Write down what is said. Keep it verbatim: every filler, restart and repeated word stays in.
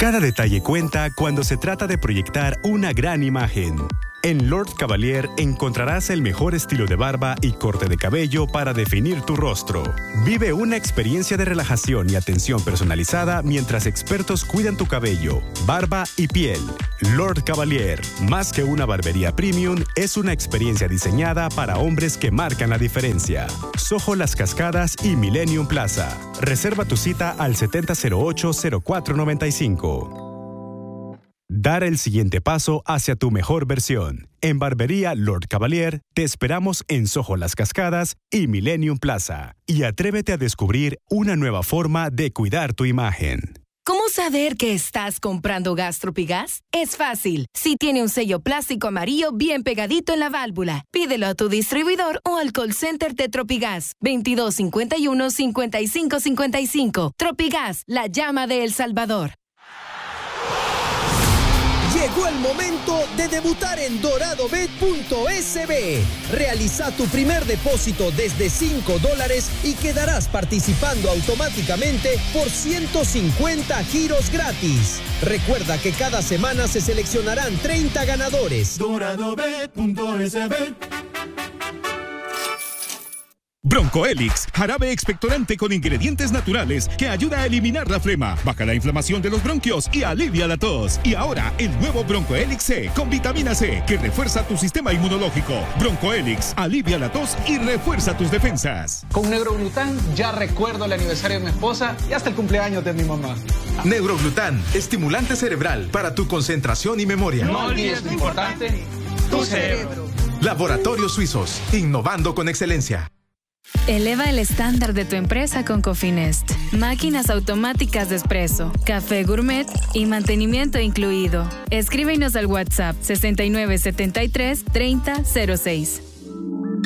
Cada detalle cuenta cuando se trata de proyectar una gran imagen. En Lord Cavalier encontrarás el mejor estilo de barba y corte de cabello para definir tu rostro. Vive una experiencia de relajación y atención personalizada mientras expertos cuidan tu cabello, barba y piel. Lord Cavalier, más que una barbería premium, es una experiencia diseñada para hombres que marcan la diferencia. Soho Las Cascadas y Millennium Plaza. Reserva tu cita al setenta cero ocho cero cuatro noventa y cinco. Dar el siguiente paso hacia tu mejor versión. En Barbería Lord Cavalier te esperamos en Soho Las Cascadas y Millennium Plaza. Y atrévete a descubrir una nueva forma de cuidar tu imagen. ¿Cómo saber que estás comprando gas Tropigas? Es fácil. Si tiene un sello plástico amarillo bien pegadito en la válvula, pídelo a tu distribuidor o al call center de Tropigas. veintidós cincuenta y uno, cincuenta y cinco cincuenta y cinco. Tropigas, la llama de El Salvador. Llegó el momento de debutar en dorado bet punto es be. Realiza tu primer depósito desde cinco dólares y quedarás participando automáticamente por ciento cincuenta giros gratis. Recuerda que cada semana se seleccionarán treinta ganadores. dorado bet punto es be. Bronco Helix, jarabe expectorante con ingredientes naturales que ayuda a eliminar la flema, baja la inflamación de los bronquios y alivia la tos. Y ahora, el nuevo Bronco Helix C con vitamina C que refuerza tu sistema inmunológico. Bronco Helix, alivia la tos y refuerza tus defensas. Con Neuroglután ya recuerdo el aniversario de mi esposa y hasta el cumpleaños de mi mamá. Neuroglután, estimulante cerebral para tu concentración y memoria. No olvides lo importante, tu cerebro. Laboratorios Suizos, innovando con excelencia. Eleva el estándar de tu empresa con Cofinest. Máquinas automáticas de espresso, café gourmet y mantenimiento incluido. Escríbenos al WhatsApp sesenta y nueve setenta y tres treinta cero seis.